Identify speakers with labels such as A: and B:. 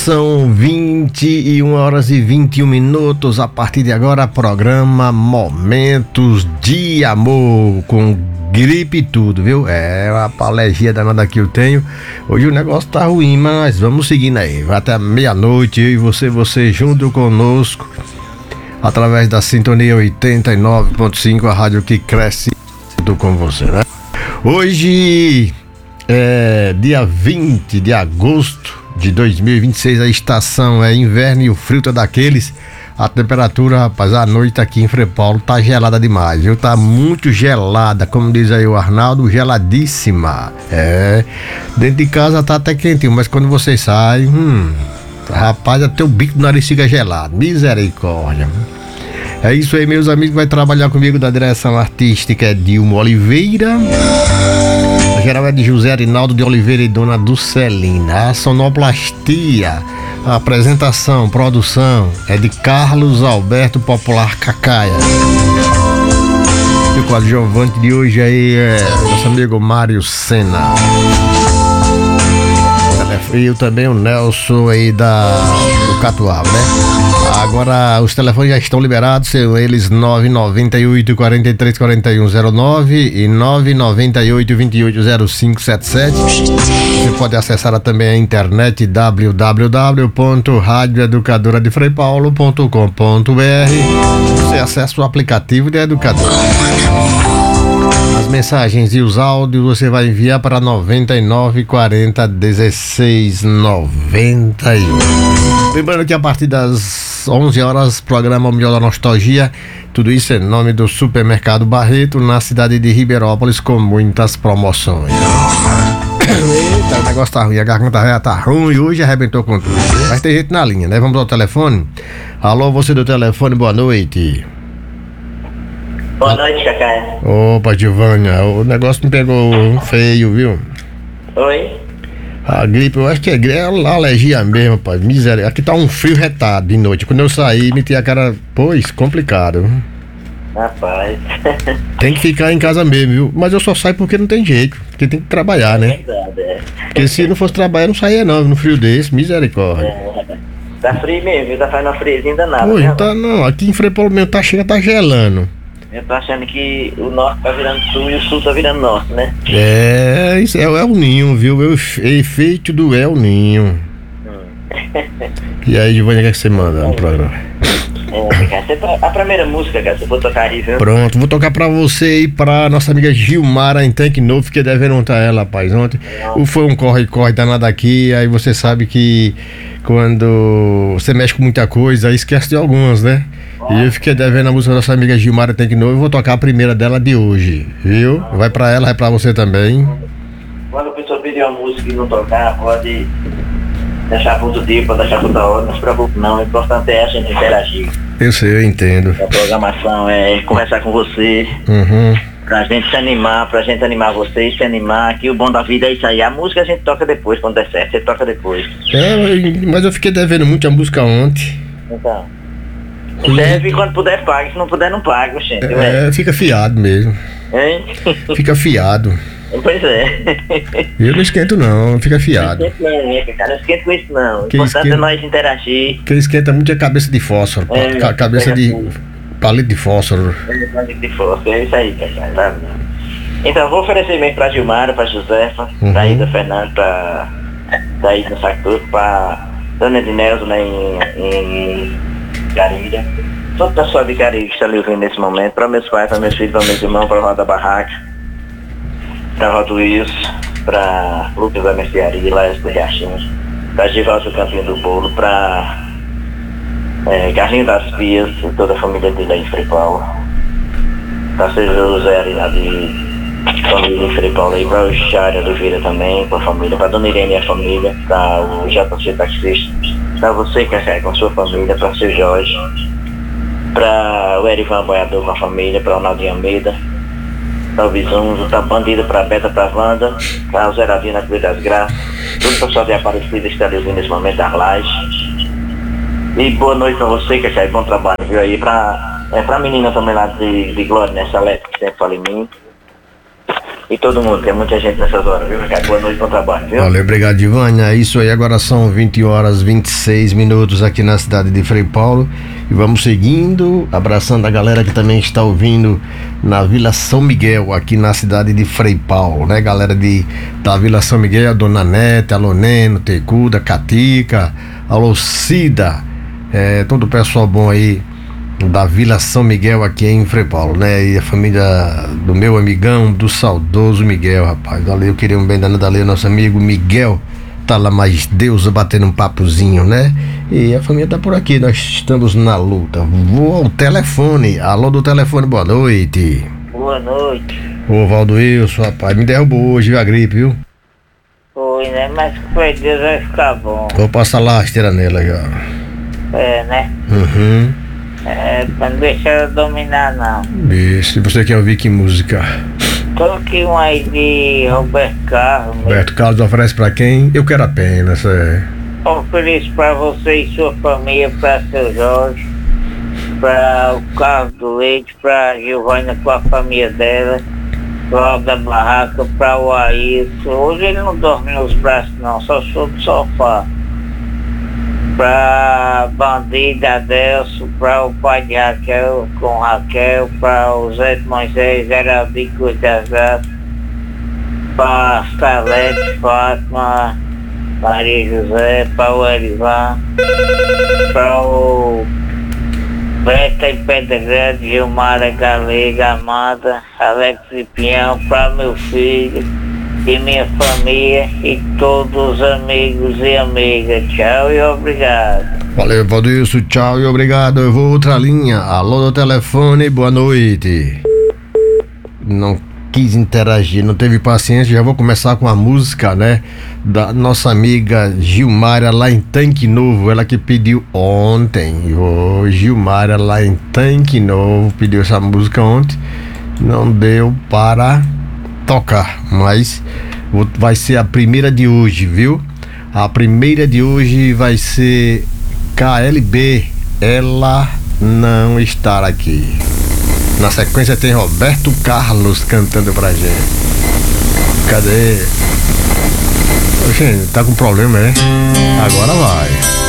A: são 21 horas e 21 minutos. A partir de agora, programa Momentos de Amor, com gripe e tudo, viu? É uma alergia danada que eu tenho. Hoje o negócio tá ruim, mas vamos seguindo aí. Vai até meia-noite, eu e você junto conosco, através da sintonia 89.5, a rádio que cresce com você, né? Hoje é dia 20 de agosto de 2026, a estação é inverno e o frio tá daqueles. A temperatura, rapaz, à noite aqui em Frei Paulo tá gelada demais, viu? Tá muito gelada, como diz aí o Arnaldo, geladíssima. É, dentro de casa tá até quentinho, mas quando você sai, rapaz, até o bico do nariz fica gelado, misericórdia. É isso aí, meus amigos. Vai trabalhar comigo da direção artística é Dilma Oliveira. A geral é de José Arinaldo de Oliveira e Dona Dulcelina. A sonoplastia, a apresentação, produção é de Carlos Alberto Popular Cacaia. E o coadjuvante de hoje aí é nosso amigo Mário Sena. E eu também, o Nelson aí do Catuaba, né? Agora os telefones já estão liberados, são eles 998 43 41 09 e 998 28 0577. Você pode acessar também a internet www.radioeducadoradefreipaulo.com.br. Você acessa o aplicativo de educador. As mensagens e os áudios você vai enviar para 99 40 16 91. Lembrando que a partir das 11 horas, programa O Melhor da Nostalgia. Tudo isso em nome do Supermercado Barreto, na cidade de Ribeirópolis, com muitas promoções. Eita, o negócio tá ruim, a garganta já tá ruim, hoje arrebentou com tudo. Mas tem gente na linha, né? Vamos ao telefone. Alô, você do telefone, boa noite.
B: Boa noite, Cacá.
A: Opa, Gilvânia, o negócio me pegou feio, viu?
B: Oi?
A: A gripe, eu acho que é alergia mesmo, pai. Miséria. Aqui tá um frio retado de noite. Quando eu saí, meti a cara, pois, complicado.
B: Rapaz.
A: Tem que ficar em casa mesmo, viu? Mas eu só saio porque não tem jeito. Porque tem que trabalhar, né?
B: Verdade, é.
A: Porque se não fosse trabalhar, eu não saía não, no frio desse, misericórdia.
B: Tá frio mesmo, viu? Tá fazendo uma friozinha danada.
A: Pois,
B: né?
A: tá não. Aqui em Frei Paulo mesmo tá gelando.
B: Eu tô achando que o norte tá virando sul e o sul tá virando norte, né?
A: É, isso é o El Ninho, viu? É o efeito do El Ninho. E aí, Giovanni, o que é que você manda no programa?
B: A primeira música, cara, você for tocar aí, viu?
A: Pronto, vou tocar pra você e pra nossa amiga Gilmara em Tanque Novo. Fiquei devendo ontem a ela, rapaz, ontem. Foi um corre-corre danado aqui. Aí você sabe que quando você mexe com muita coisa, aí esquece de algumas, né? E eu fiquei devendo a música da nossa amiga Gilmara Tanque Novo. Eu vou tocar a primeira dela de hoje, viu? Vai pra ela, vai pra você também.
B: Quando a pessoa pedir uma música e não tocar, pode deixar para outro dia, pode deixar para outra hora, não se preocupe não. O importante é a gente interagir.
A: Eu sei, eu entendo.
B: A programação é conversar com você, pra gente se animar, pra gente animar você e se animar, que o bom da vida é isso aí. A música a gente toca depois, quando der certo, você toca depois.
A: Mas eu fiquei devendo muito a música ontem.
B: Então, deve, quando puder pague, se não puder não pague, gente.
A: Fica fiado mesmo.
B: Hein?
A: Fica fiado.
B: Pois é.
A: Eu não esquento não, fica fiado.
B: Não esquenta, cara, não esquenta com isso não. O importante é nós interagir.
A: Quem esquenta muito é cabeça de fósforo, cabeça de palito de fósforo.
B: Palito de fósforo, é isso aí, cara. Tá? Então, vou oferecer mesmo pra Gilmara, pra Josefa, pra Ida Fernando, pra Ida Sactuto, pra Dona Ednelson, né, em Carilha. Todo o pessoal de Carilha que está ali ouvindo nesse momento, pra meus pais, pra meus filhos, pra meus irmãos, pra Roda Barraca, pra Rodo Wilson, pra Lucas da Mercearia, lá do Riachinho, pra Givaldo do Campinho do Bolo, pra Carlinho das Pias e toda a família dele aí em Frei Paulo, pra Sr. José ali lá de família em Frei Paulo aí, pra o Chário Oliveira também, com a família, pra Dona Irene e a família, pra o JC Taxista, pra você que é com a sua família, pra Sr. Jorge, pra o Erivan Boiador com a família, pra o Naldinho Almeida, pra o Bisunzo, pra Bandido, pra Beta, pra Wanda, pra o Zeradinho na Cruz das Graças, todo o pessoal de Aparecida está ali ouvindo nesse momento das lives. E boa noite pra você, que é bom trabalho, viu aí, pra menina também lá de Glória, nessa Salete, que sempre fala em mim. e todo mundo, tem muita gente nessas horas, viu, Ricardo? Boa noite, bom trabalho, viu?
A: Valeu, obrigado, Divânia. É isso aí, agora são 20 horas 26 minutos aqui na cidade de Frei Paulo. E vamos seguindo, abraçando a galera que também está ouvindo na Vila São Miguel, aqui na cidade de Frei Paulo, né? Galera da Vila São Miguel, a Dona Nete, alô Neno, Tecuda, Catica, alô Cida, todo o pessoal bom aí da Vila São Miguel aqui em Frei Paulo, né? E a família do meu amigão, do saudoso Miguel, rapaz. Dali eu queria um bem danado ali, nosso amigo Miguel. Tá lá mais Deus batendo um papozinho, né? E a família tá por aqui, nós estamos na luta. Vou ao telefone. Alô do telefone, boa noite.
B: Boa noite.
A: Ô Valdo Wilson, rapaz, me derrubou hoje a gripe, viu?
B: Foi, né? Mas com Deus vai ficar bom.
A: Vou passar lá a esteira nela já.
B: Né?
A: Uhum.
B: Pra não deixar ela dominar, não.
A: Isso, e você quer ouvir que música?
B: Coloquei um aí de Roberto Carlos.
A: Roberto Carlos oferece pra quem? Eu quero apenas,
B: Ofereço pra você e sua família, pra seu Jorge, pra o Carlos do Leite, pra Giovana com a família dela, pra o da Barraca, pra o Ailson. Hoje ele não dorme nos braços não, só sou do sofá. Pra Bandida Adelso, pra o pai de Raquel com Raquel, pra o Zé de Moisés, Geraldico das Graças, pra Salete, Fátima, Maria José, pra o Erivan, pra o Beta e Pedra Grande, Gilmara Galega, Amanda, Alex e Pinhão, pra meu filho e minha família e todos os amigos e amigas. Tchau e obrigado.
A: Valeu, Valdilson, tchau e obrigado. Eu vou outra linha. Alô do telefone, boa noite. Não quis interagir, não teve paciência. Já vou começar com a música, né? Da nossa amiga Gilmara lá em Tanque Novo. Ela que pediu ontem. Gilmara lá em Tanque Novo pediu essa música ontem. Não deu para tocar, mas vai ser a primeira de hoje, viu? A primeira de hoje vai ser KLB, Ela Não Estar Aqui. Na sequência tem Roberto Carlos cantando pra gente. Cadê? Gente, tá com problema, né? Agora vai.